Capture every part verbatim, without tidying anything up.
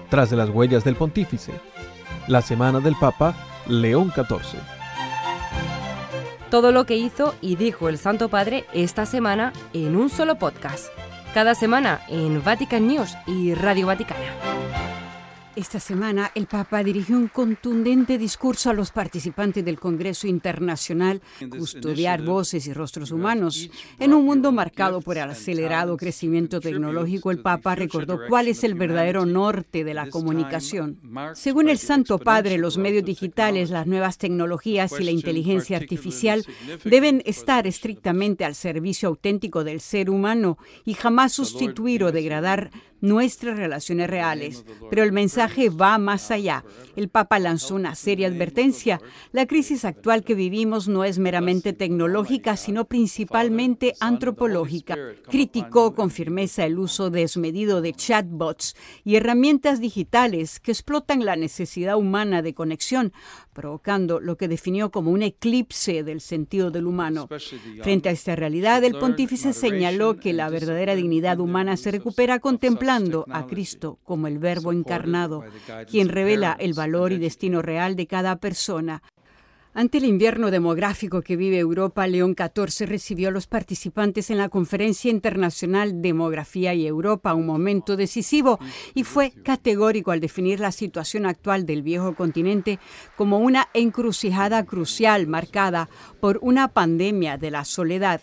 tras las huellas del pontífice. La semana del Papa León catorce. Todo lo que hizo y dijo el Santo Padre esta semana en un solo podcast. Cada semana en Vatican News y Radio Vaticana. Esta semana el Papa dirigió un contundente discurso a los participantes del Congreso Internacional Custodiar Voces y Rostros Humanos. En un mundo marcado por el acelerado crecimiento tecnológico, el Papa recordó cuál es el verdadero norte de la comunicación. Según el Santo Padre, los medios digitales, las nuevas tecnologías y la inteligencia artificial deben estar estrictamente al servicio auténtico del ser humano y jamás sustituir o degradar nuestras relaciones reales. Pero el mensaje va más allá. El Papa lanzó una seria advertencia. La crisis actual que vivimos no es meramente tecnológica, sino principalmente antropológica. Criticó con firmeza el uso desmedido de chatbots y herramientas digitales que explotan la necesidad humana de conexión, provocando lo que definió como un eclipse del sentido del humano. Frente a esta realidad, el pontífice señaló que la verdadera dignidad humana se recupera contemplando a Cristo como el Verbo encarnado, quien revela el valor y destino real de cada persona. Ante el invierno demográfico que vive Europa, León catorce recibió a los participantes en la Conferencia Internacional Demografía y Europa, un momento decisivo, y fue categórico al definir la situación actual del viejo continente como una encrucijada crucial marcada por una pandemia de la soledad.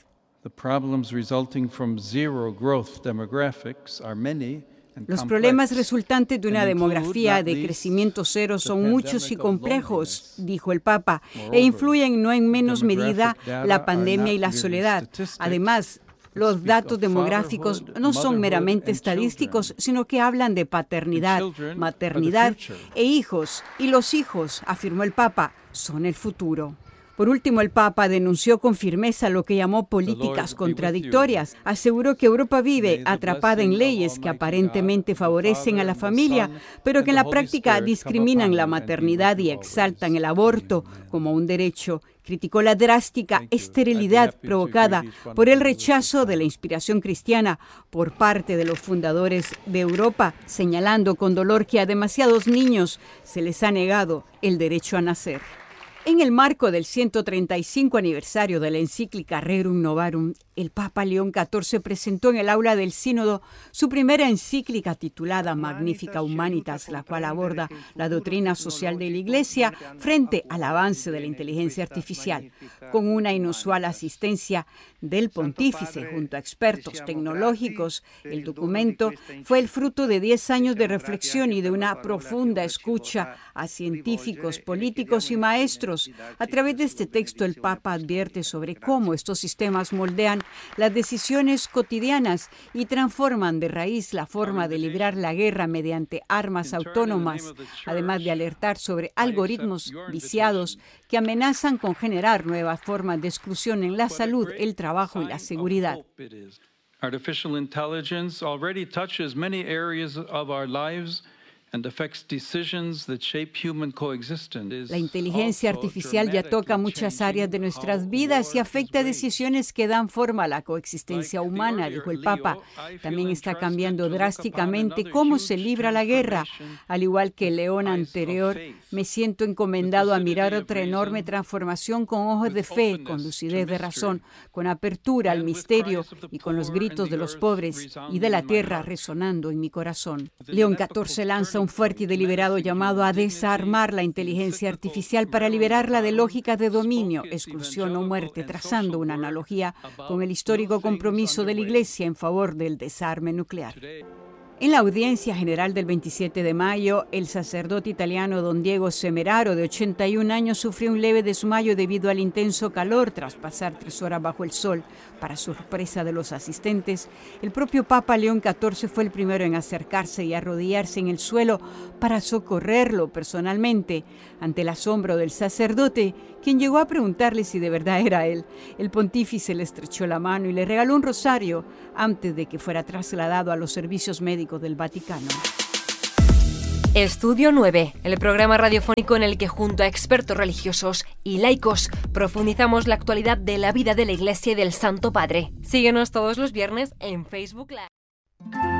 Los problemas resultantes de una demografía de crecimiento cero son muchos y complejos, dijo el Papa, e influyen no en menos medida la pandemia y la soledad. Además, los datos demográficos no son meramente estadísticos, sino que hablan de paternidad, maternidad e hijos. Y los hijos, afirmó el Papa, son el futuro. Por último, el Papa denunció con firmeza lo que llamó políticas contradictorias. Aseguró que Europa vive atrapada en leyes que aparentemente favorecen a la familia, pero que en la práctica discriminan la maternidad y exaltan el aborto como un derecho. Criticó la drástica esterilidad provocada por el rechazo de la inspiración cristiana por parte de los fundadores de Europa, señalando con dolor que a demasiados niños se les ha negado el derecho a nacer. En el marco del ciento treinta y cinco aniversario de la encíclica Rerum Novarum, el Papa León catorce presentó en el aula del Sínodo su primera encíclica titulada Magnificat Humanitas, la cual aborda la doctrina social de la Iglesia frente al avance de la inteligencia artificial. Con una inusual asistencia del pontífice junto a expertos tecnológicos, el documento fue el fruto de diez años de reflexión y de una profunda escucha a científicos, políticos y maestros. A través de este texto, el Papa advierte sobre cómo estos sistemas moldean las decisiones cotidianas y transforman de raíz la forma de librar la guerra mediante armas autónomas, además de alertar sobre algoritmos viciados que amenazan con generar nuevas formas de exclusión en la salud, el trabajo y la seguridad. Artificial intelligence already touches many areas of our lives. La inteligencia artificial ya toca muchas áreas de nuestras vidas y afecta decisiones que dan forma a la coexistencia humana, dijo el Papa. También está cambiando drásticamente cómo se libra la guerra. Al igual que el León anterior, me siento encomendado a mirar otra enorme transformación con ojos de fe, con lucidez de razón, con apertura al misterio y con los gritos de los pobres y de la tierra resonando en mi corazón. León catorce lanza un fuerte y deliberado llamado a desarmar la inteligencia artificial para liberarla de lógicas de dominio, exclusión o muerte, trazando una analogía con el histórico compromiso de la Iglesia en favor del desarme nuclear. En la audiencia general del veintisiete de mayo, el sacerdote italiano don Diego Semeraro, de ochenta y un años, sufrió un leve desmayo debido al intenso calor tras pasar tres horas bajo el sol. Para sorpresa de los asistentes, el propio Papa León catorce fue el primero en acercarse y arrodillarse en el suelo para socorrerlo personalmente. Ante el asombro del sacerdote, quien llegó a preguntarle si de verdad era él, el pontífice le estrechó la mano y le regaló un rosario antes de que fuera trasladado a los servicios médicos del Vaticano. Estudio nueve, el programa radiofónico en el que junto a expertos religiosos y laicos profundizamos la actualidad de la vida de la Iglesia y del Santo Padre. Síguenos todos los viernes en Facebook Live.